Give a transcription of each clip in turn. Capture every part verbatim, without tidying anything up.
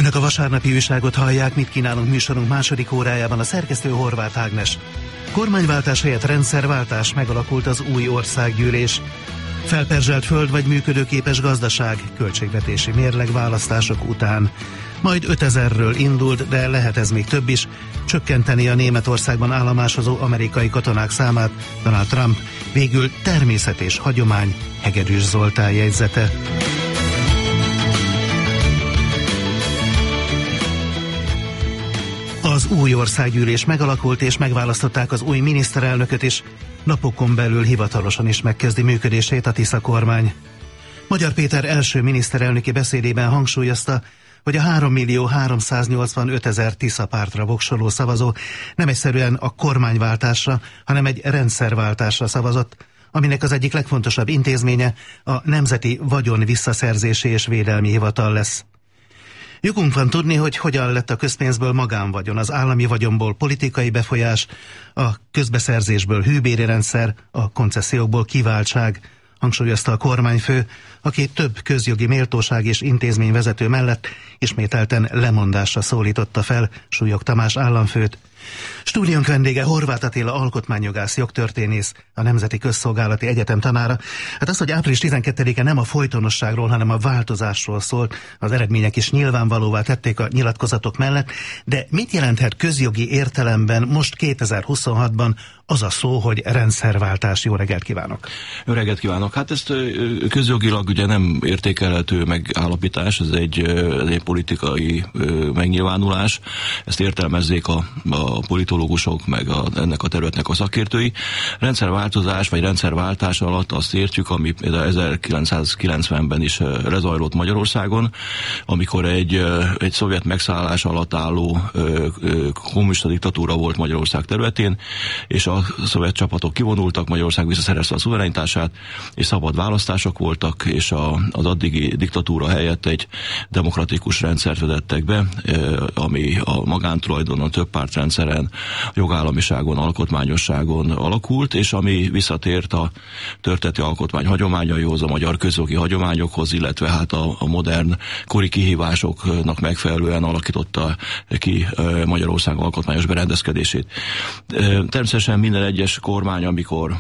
Önök a vasárnapi újságot hallják, mit kínálunk műsorunk második órájában, a szerkesztő Horváth Ágnes. Kormányváltás helyett rendszerváltás, megalakult az új országgyűlés. Felperzselt föld vagy működőképes gazdaság, költségvetési mérleg választások után. Majd ötezerről indult, de lehet ez még több is, csökkenteni a Németországban állomásozó amerikai katonák számát Donald Trump, végül természet és hagyomány, Hegedűs Zoltán jegyzete. Az új országgyűlés megalakult, és megválasztották az új miniszterelnököt is. Napokon belül hivatalosan is megkezdi működését a Tisza kormány. Magyar Péter első miniszterelnöki beszédében hangsúlyozta, hogy a három millió háromszáznyolcvanötezer Tisza pártra voksoló szavazó nem egyszerűen a kormányváltásra, hanem egy rendszerváltásra szavazott, aminek az egyik legfontosabb intézménye a Nemzeti Vagyon Visszaszerzési és Védelmi Hivatal lesz. Jogunk van tudni, hogy hogyan lett a közpénzből magánvagyon, az állami vagyonból politikai befolyás, a közbeszerzésből hűbéri rendszer, a koncesziókból kiváltság, hangsúlyozta a kormányfő, aki több közjogi méltóság és intézményvezető mellett ismételten lemondásra szólította fel Súlyog Tamás államfőt. Stúdiónk vendége Horváth Attila alkotmányjogász, jogtörténész, a Nemzeti Közszolgálati Egyetem tanára. Hát az, hogy április tizenkettedike nem a folytonosságról, hanem a változásról szólt, az eredmények is nyilvánvalóvá tették a nyilatkozatok mellett, de mit jelenthet közjogi értelemben most kétezer-huszonhatban az a szó, hogy rendszerváltás? Jó reggelt kívánok! Jó reggelt kívánok! Hát ezt közjogilag ugye nem értékelhető megállapítás, ez egy, ez egy politikai megnyilvánulás, ezt értelmezzék a, a politológusok, meg a, ennek a területnek a szakértői. Rendszerváltozás vagy rendszerváltás alatt azt értjük, ami például ezerkilencszázkilencvenben is lezajlott Magyarországon, amikor egy, egy szovjet megszállás alatt álló kommunista diktatúra volt Magyarország területén, és a szovjet csapatok kivonultak, Magyarország visszaszerezte a szuverenitását, és szabad választások voltak, és a, az addigi diktatúra helyett egy demokratikus rendszert vezettek be, ami a magántulajdon, a többpártrendszeren, a jogállamiságon, alkotmányosságon alakult, és ami visszatért a történeti alkotmány hagyományaihoz, a magyar közjogi hagyományokhoz, illetve hát a, a modern kori kihívásoknak megfelelően alakította ki Magyarország alkotmányos berendezkedését. Természetesen minden egyes kormány, amikor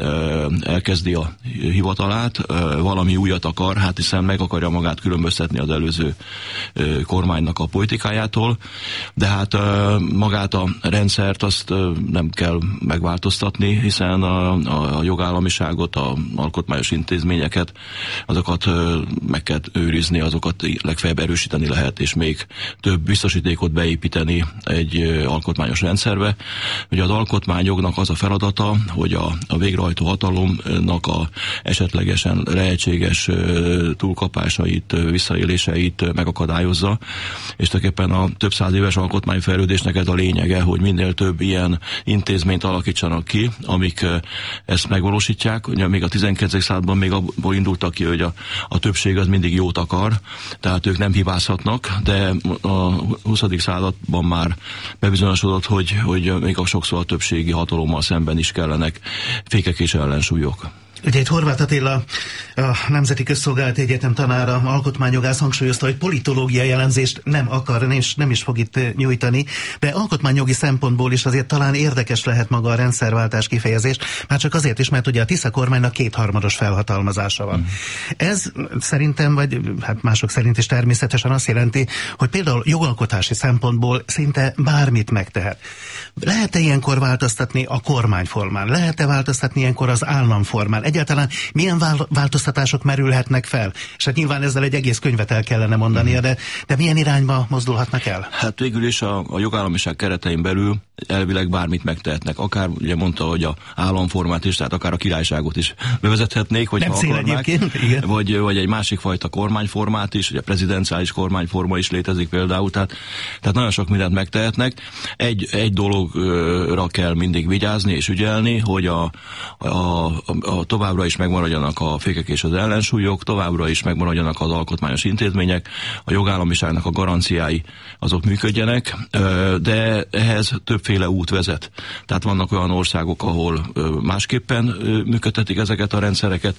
elkezdi a hivatalát, valami újat akar, hát hiszen meg akarja magát különböztetni az előző kormánynak a politikájától, de hát magát a rendszert azt nem kell megváltoztatni, hiszen a, a, a jogállamiságot, a alkotmányos intézményeket, azokat meg kell őrizni, azokat legfeljebb erősíteni lehet, és még több biztosítékot beépíteni egy alkotmányos rendszerbe. Ugye az alkotmányjognak az a feladata, hogy a, a végrehajtó hatalomnak a esetlegesen lehetséges túlkapásait, visszaéléseit megakadályozza, és tulajdonképpen a több száz éves alkotmányfejlődésnek ez a lényege, hogy minél több ilyen intézményt alakítsanak ki, amik ezt megvalósítják. Ugye még a tizenkilencedik században még abból indultak ki, hogy a, a többség az mindig jót akar, tehát ők nem hibázhatnak, de a huszadik században már bebizonyosodott, hogy, hogy még a sokszor a többségi hatalommal szemben is kellenek fékek és ellensúlyok. Ugye itt Horváth Attila, a Nemzeti Közszolgálati Egyetem tanára, alkotmányjogász hangsúlyozta, hogy politológiai elemzést nem akar, és nem is fog itt nyújtani, de alkotmányjogi szempontból is azért talán érdekes lehet maga a rendszerváltás kifejezés, már csak azért is, mert ugye a Tisza kormánynak kétharmados felhatalmazása van. Mm. Ez szerintem, vagy hát mások szerint is természetesen azt jelenti, hogy például jogalkotási szempontból szinte bármit megtehet. Lehet-e ilyenkor változtatni a kormányformán? Lehet-e változtatni ilyenkor az államformán? Egyáltalán milyen változtatások merülhetnek fel? És hát nyilván ezzel egy egész könyvet el kellene mondania, de, de milyen irányba mozdulhatnak el? Hát végül is a, a jogállamiság keretein belül elvileg bármit megtehetnek. Akár ugye mondta, hogy a államformát is, tehát akár a királyságot is bevezethetnék, hogy nem ha akarnák, igen. Vagy, vagy egy másik fajta kormányformát is, ugye prezidenciális kormányforma is létezik például, tehát, tehát nagyon sok mindent megtehetnek. Egy, egy dologra kell mindig vigyázni és ügyelni, hogy a, a, a, a továbbra is megmaradjanak a fékek és az ellensúlyok, továbbra is megmaradjanak az alkotmányos intézmények, a jogállamiságnak a garanciái azok működjenek, de ehhez több többféle út vezet. Tehát vannak olyan országok, ahol másképpen működtetik ezeket a rendszereket.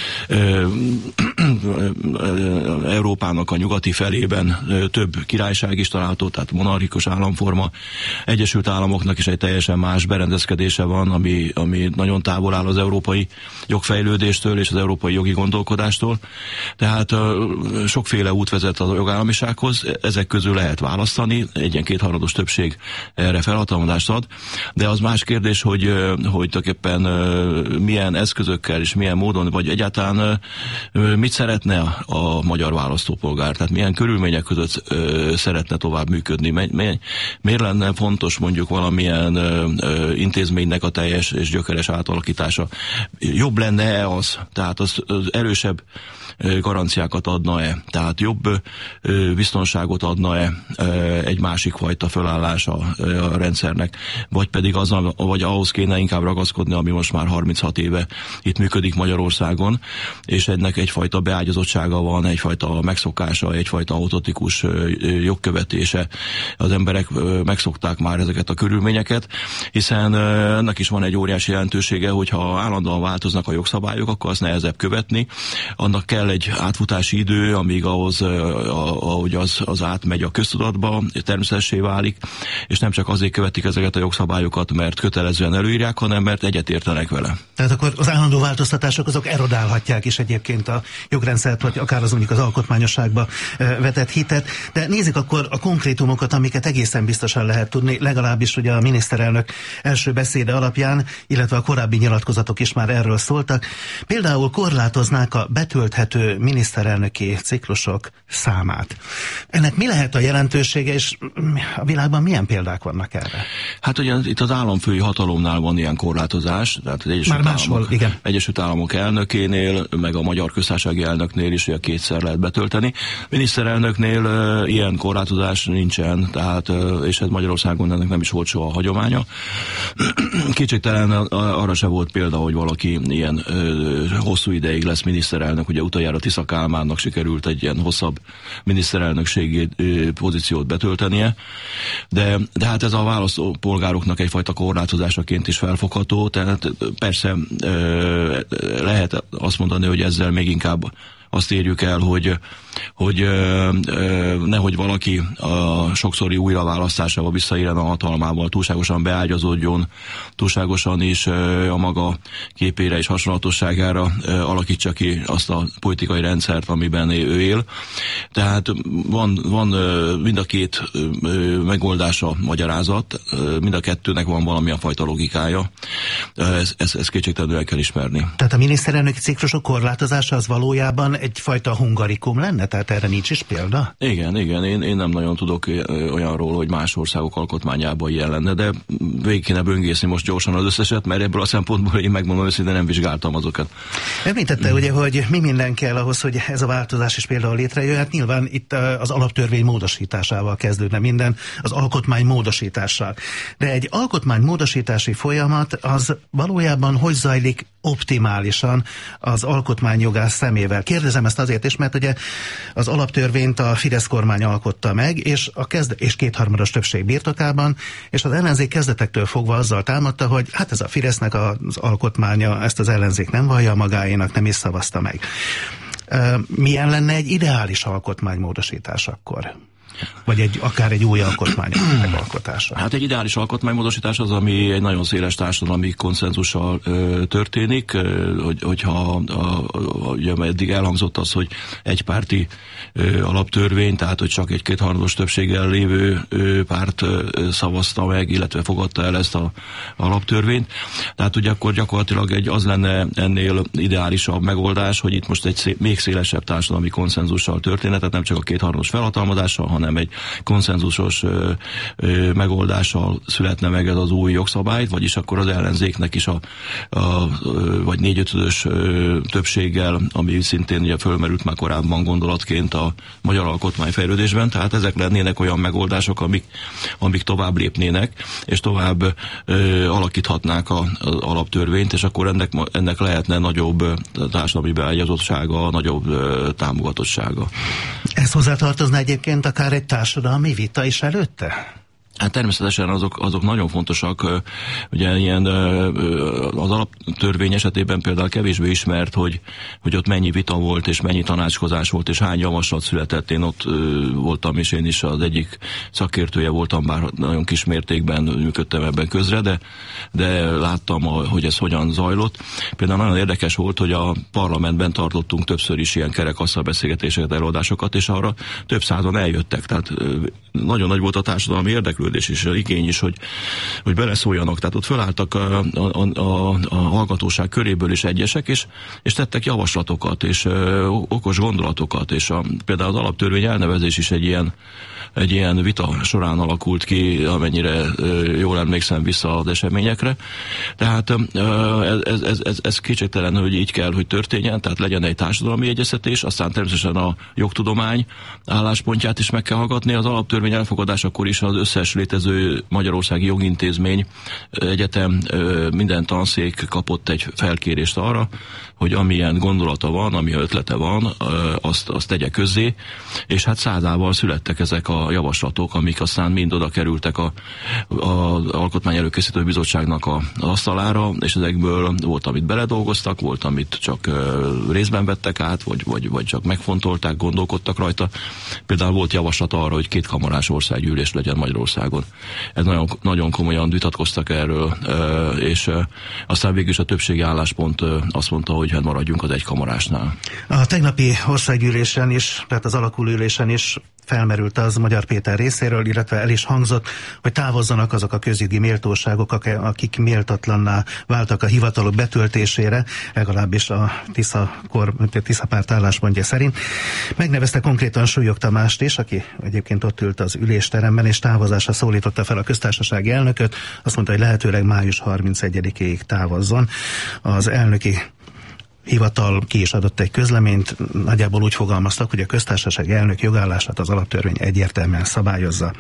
Európának a nyugati felében több királyság is található, tehát monarchikus államforma. Egyesült Államoknak is egy teljesen más berendezkedése van, ami, ami nagyon távol áll az európai jogfejlődéstől és az európai jogi gondolkodástól. Tehát sokféle út vezet a jogállamisághoz, ezek közül lehet választani, egy ilyen kétharmados többség erre felhatalmazást ad, de az más kérdés, hogy, hogy tulajdonképpen milyen eszközökkel és milyen módon, vagy egyáltalán mit szeretne a, a magyar választópolgár, tehát milyen körülmények között szeretne tovább működni, mi, miért lenne fontos mondjuk valamilyen intézménynek a teljes és gyökeres átalakítása. Jobb lenne-e az, tehát az, az erősebb garanciákat adna-e, tehát jobb biztonságot adna-e egy másik fajta fölállása a rendszernek, vagy pedig az, vagy ahhoz kéne inkább ragaszkodni, ami most már harminchat éve itt működik Magyarországon, és ennek egyfajta beágyazottsága van, egyfajta megszokása, egyfajta autotikus jogkövetése. Az emberek megszokták már ezeket a körülményeket, hiszen ennek is van egy óriási jelentősége, hogyha állandóan változnak a jogszabályok, akkor az nehezebb követni, annak kell egy átfutási idő, amíg ahhoz, ahogy az, az átmegy a köztudatba, természetessé válik, és nem csak azért követik ezeket a jogszabályokat, mert kötelezően előírják, hanem mert egyetértenek vele. Tehát akkor az állandó változtatások azok erodálhatják is egyébként a jogrendszert, vagy akár az mondjuk az alkotmányosságba vetett hitet. De nézzük akkor a konkrétumokat, amiket egészen biztosan lehet tudni, legalábbis ugye a miniszterelnök első beszéde alapján, illetve a korábbi nyilatkozatok is már erről szóltak. Például korlátoznák a betölthető miniszterelnöki ciklusok számát. Ennek mi lehet a jelentősége, és a világban milyen példák vannak erre? Hát ugye itt az államfői hatalomnál van ilyen korlátozás, tehát az Egyesült, Már máshol, Államok, igen. Egyesült Államok elnökénél, meg a Magyar Köztársasági elnöknél is ugye kétszer lehet betölteni. Miniszterelnöknél uh, ilyen korlátozás nincsen, tehát, uh, és ez Magyarországon ennek nem is volt soha a hagyománya. Kétségtelen arra se volt példa, hogy valaki ilyen uh, hosszú ideig lesz miniszterelnök, ugye utoljára Tisza Kálmánnak sikerült egy ilyen hosszabb miniszterelnökségi pozíciót betöltenie, de, de hát ez a választópolgároknak egyfajta korlátozásaként is felfogható, tehát persze lehet azt mondani, hogy ezzel még inkább azt érjük el, hogy, hogy ö, ö, nehogy valaki a sokszori újraválasztásával visszaéljen a hatalmával, túlságosan beágyazódjon, túlságosan is ö, a maga képére és hasonlatosságára ö, alakítsa ki azt a politikai rendszert, amiben ő él. Tehát van, van ö, mind a két ö, megoldása magyarázat, ö, mind a kettőnek van valamilyen fajta logikája. Ez, ez, ez kétségtelenül el kell ismerni. Tehát a miniszterelnöki ciklusok korlátozása az valójában egyfajta hungarikum lenne? Tehát erre nincs is példa? Igen, igen, én, én nem nagyon tudok olyanról, hogy más országok alkotmányában ilyen lenne, de végig kéne böngészni most gyorsan az összeset, mert ebből a szempontból én megmondom őszintén, nem vizsgáltam azokat. Említette mm. ugye, hogy mi minden kell ahhoz, hogy ez a változás is például létrejöhet. Nyilván itt az alaptörvény módosításával kezdődne minden, az alkotmány módosítással. De egy alkotmány módosítási folyamat az valójában hogy zajlik optimálisan az alkotmányjogász szemével? Kérdezem ezt azért is, mert ugye az alaptörvényt a Fidesz kormány alkotta meg, és, a kezd- és kétharmados többség birtokában, és az ellenzék kezdetektől fogva azzal támadta, hogy hát ez a Fidesznek az alkotmánya, ezt az ellenzék nem vallja magáénak, nem is szavazta meg. Milyen lenne egy ideális alkotmánymódosítás akkor? Vagy egy, akár egy új alkotmány megalkotása? Hát egy ideális alkotmánymódosítás az, ami egy nagyon széles társadalmi konszenzussal ö, történik, ö, hogy, hogyha a, a, ugye eddig elhangzott az, hogy egypárti ö, alaptörvény, tehát hogy csak egy kétharmados többséggel lévő ö, párt ö, szavazta meg, illetve fogadta el ezt a, a alaptörvényt. Tehát ugye akkor gyakorlatilag egy, az lenne ennél ideálisabb megoldás, hogy itt most egy szé, még szélesebb társadalmi konszenzussal történet, tehát nem csak a kétharmados felhatalmazással, hanem egy konszenzusos ö, ö, megoldással születne meg ez az új jogszabály, vagyis akkor az ellenzéknek is a, a vagy négyötödös többséggel, ami szintén ugye fölmerült már korábban gondolatként a magyar alkotmányfejlődésben, tehát ezek lennének olyan megoldások, amik, amik tovább lépnének, és tovább ö, alakíthatnák a, az alaptörvényt, és akkor ennek, ennek lehetne nagyobb társadalmi beágyazottsága, nagyobb ö, támogatottsága. Ez hozzátartozna egyébként akár egy társadalmi vita is előtte? Hát természetesen azok, azok nagyon fontosak. Ugye ilyen az alaptörvény esetében például kevésbé ismert, hogy, hogy ott mennyi vita volt, és mennyi tanácskozás volt, és hány javaslat született. Én ott voltam, és én is az egyik szakértője voltam, bár nagyon kis mértékben működtem ebben közre, de, de láttam, hogy ez hogyan zajlott. Például nagyon érdekes volt, hogy a parlamentben tartottunk többször is ilyen kerekasztalbeszélgetéseket, előadásokat, és arra több százan eljöttek. Tehát nagyon nagy volt a társadalmi érdeklődés és az igény is, hogy, hogy beleszóljanak. Tehát ott fölálltak a, a, a, a hallgatóság köréből is egyesek, és, és tettek javaslatokat, és ö, okos gondolatokat, és a, például az alaptörvény elnevezés is egy ilyen, egy ilyen vita során alakult ki, amennyire ö, jól emlékszem vissza az eseményekre. Tehát ö, ez, ez, ez, ez kétségtelen, hogy így kell, hogy történjen, tehát legyen egy társadalmi egyeztetés, aztán természetesen a jogtudomány álláspontját is meg kell hallgatni. Az alaptörvény elfogadásakor is az összes létező magyarországi jogintézmény, egyetem, minden tanszék kapott egy felkérést arra, hogy amilyen gondolata van, ami ötlete van, azt, azt tegye közzé, és hát százával születtek ezek a javaslatok, amik aztán mind oda kerültek a, a Alkotmány Előkészítő Bizottságnak a, az asztalára, és ezekből volt, amit beledolgoztak, volt, amit csak részben vettek át, vagy, vagy, vagy csak megfontolták, gondolkodtak rajta. Például volt javaslat arra, hogy kétkamarás országgyűlés legyen Magyarországon. Ez nagyon, nagyon komolyan vitatkoztak erről, és aztán végül is a többségi álláspont azt mondta, hogy hát maradjunk az egykamarásnál. A tegnapi országgyűlésen is, tehát az alakulülésen is felmerült az Magyar Péter részéről, illetve el is hangzott, hogy távozzanak azok a közjogi méltóságok, akik méltatlanná váltak a hivatalok betöltésére, legalábbis a Tisza, kor, Tisza párt álláspontja szerint. Megnevezte konkrétan Súlyog Tamást is, aki egyébként ott ült az ülésteremben, és távozásra szólította fel a köztársasági elnököt. Azt mondta, hogy lehetőleg május harmincegyedikéig távozzon. Az elnöki hivatal ki is adott egy közleményt, nagyjából úgy fogalmaztak, hogy a köztársaság elnök jogállását az alaptörvény egyértelműen szabályozza.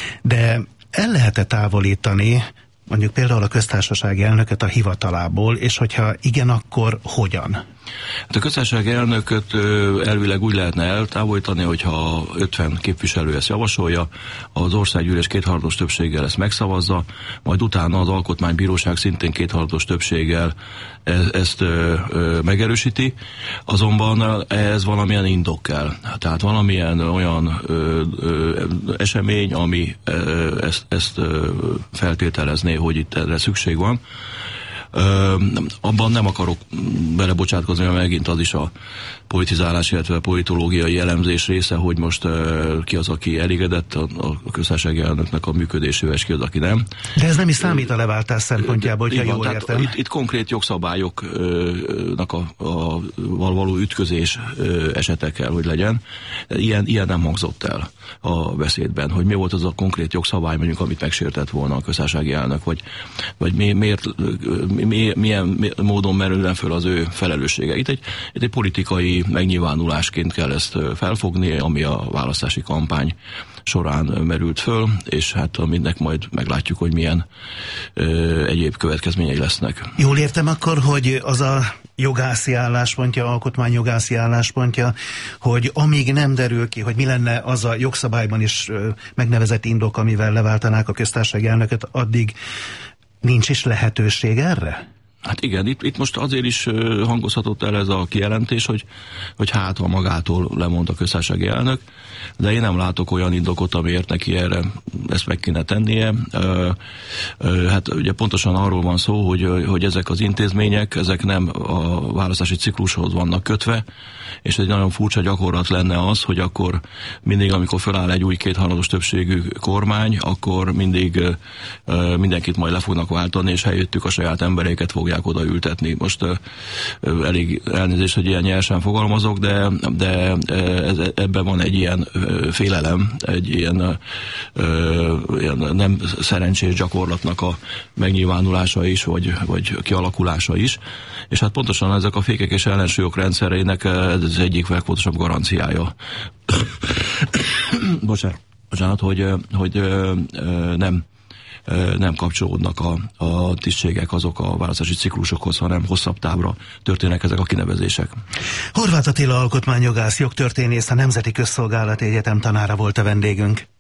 De el lehet-e távolítani mondjuk például a köztársasági elnököt a hivatalából, és hogyha igen, akkor hogyan? Hát a köztársasági elnököt elvileg úgy lehetne eltávolítani, hogyha ötven képviselő ezt javasolja, az országgyűlés kétharmados többséggel ezt megszavazza, majd utána az alkotmánybíróság szintén kétharmados többséggel ezt megerősíti, azonban ez valamilyen indok kell. Tehát valamilyen olyan ö, ö, esemény, ami ö, ezt, ezt ö, feltételezné, hogy itt erre szükség van. Ö, abban nem akarok belebocsátkozni, mert megint az is a politizálás, illetve a politológiai elemzés része, hogy most uh, ki az, aki elégedett a, a köztársasági elnöknek a működésével, és ki az, aki nem. De ez nem is számít a leváltás szempontjából, hogyha jól értem. Itt, itt konkrét jogszabályoknak a, a való ütközés esete kell, hogy legyen. Ilyen, ilyen nem hangzott el a beszédben, hogy mi volt az a konkrét jogszabály, mondjuk, amit megsértett volna a köztársasági elnök, vagy, vagy mi, miért, mi, milyen módon merülne föl az ő felelőssége. Itt egy, itt egy politikai megnyilvánulásként kell ezt felfogni, ami a választási kampány során merült föl, és hát aminek majd meglátjuk, hogy milyen ö, egyéb következményei lesznek. Jól értem akkor, hogy az a jogászi álláspontja, alkotmányjogászi álláspontja, hogy amíg nem derül ki, hogy mi lenne az a jogszabályban is ö, megnevezett indok, amivel leváltanák a köztársasági elnököt, addig nincs is lehetőség erre? Hát igen, itt, itt most azért is hangozhatott el ez a kijelentés, hogy, hogy hát ha magától lemond a köztársasági elnök, de én nem látok olyan indokot, amiért neki erre ezt meg kéne tennie. Hát ugye pontosan arról van szó, hogy, hogy ezek az intézmények, ezek nem a választási ciklushoz vannak kötve, és egy nagyon furcsa gyakorlat lenne az, hogy akkor mindig, amikor feláll egy új kétharmados többségű kormány, akkor mindig mindenkit majd le fognak váltani, és helyettük a saját embereiket fogják oda ültetni. Most elég elnézést, hogy ilyen nyersen fogalmazok, de, de ez, ebben van egy ilyen félelem, egy ilyen, ilyen nem szerencsés gyakorlatnak a megnyilvánulása is, vagy, vagy kialakulása is. És hát pontosan ezek a fékek és ellensúlyok rendszerének ez az egyik legfontosabb garanciája. Bocsánat, bocsánat, hogy, hogy nem nem kapcsolódnak a, a tisztségek azok a választási ciklusokhoz, hanem hosszabb távra történnek ezek a kinevezések. Horváth Attila alkotmányjogász, jogtörténész, a Nemzeti Közszolgálati Egyetem tanára volt a vendégünk.